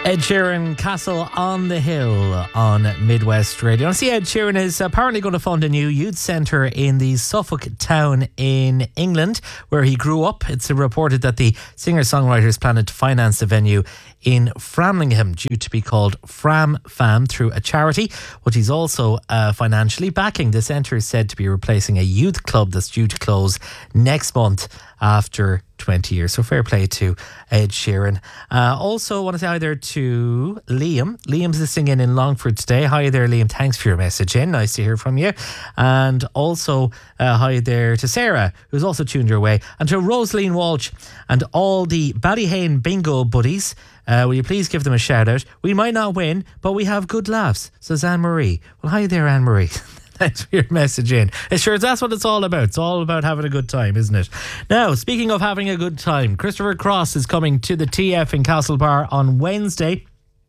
Ed Sheeran, Castle on the Hill on Midwest Radio. I see Ed Sheeran is apparently going to fund a new youth centre in the Suffolk town in England, where he grew up. It's reported that the singer-songwriter is planning to finance the venue in Framlingham, due to be called Fram Fam through a charity, which he's also financially backing. The centre is said to be replacing a youth club that's due to close next month after 20 years. So fair play to Ed Sheeran. Also want to say hi there to Liam. Liam's listening in Longford today. Hi there, Liam. Thanks for your message in. Nice to hear from you. And also hi there to Sarah, who's also tuned your way. And to Rosaline Walsh and all the Ballyhane bingo buddies. Will you please give them a shout out? We might not win, but we have good laughs, says Anne-Marie. Well, hi there, Anne-Marie. Thanks for your message in. Sure, that's what it's all about. It's all about having a good time, isn't it? Now, speaking of having a good time, Christopher Cross is coming to the TF in Castlebar on Wednesday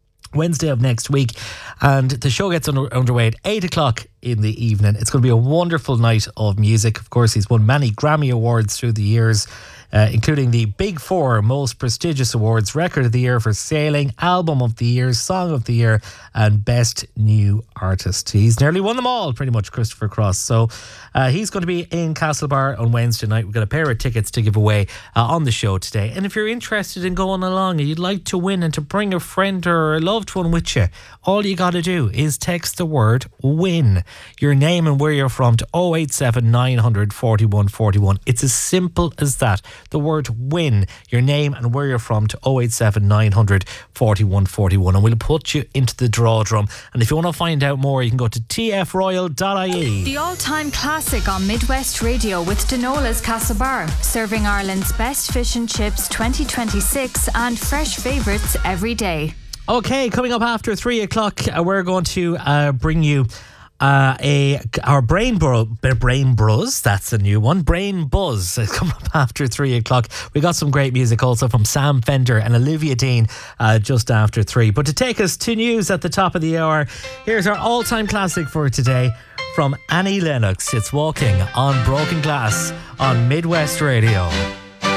of next week, and the show gets underway at 8 o'clock in the evening. It's going to be a wonderful night of music. Of course, he's won many Grammy Awards through the years, including the Big Four most prestigious awards: Record of the Year for Sailing, Album of the Year, Song of the Year, and Best New Artist. He's nearly won them all, pretty much, Christopher Cross. So he's going to be in Castlebar on Wednesday night. We've got a pair of tickets to give away on the show today. And if you're interested in going along and you'd like to win and to bring a friend or a loved one with you, all you got to do is text the word WIN, your name and where you're from, to 087 900 41 41. It's as simple as that. The word WIN, your name and where you're from, to 087 900 41 41, and we'll put you into the draw drum. And if you want to find out more, you can go to tfroyal.ie. The all-time classic on Midwest Radio with Denola's Castlebar, serving Ireland's best fish and chips 2026 and fresh favourites every day. Okay, coming up after 3 o'clock, we're going to bring you our brain buzz. That's a new one. Brain buzz coming up after 3 o'clock. We got some great music also from Sam Fender and Olivia Dean just after 3. But to take us to news at the top of the hour, here's our all-time classic for today from Annie Lennox. It's Walking on Broken Glass on Midwest Radio.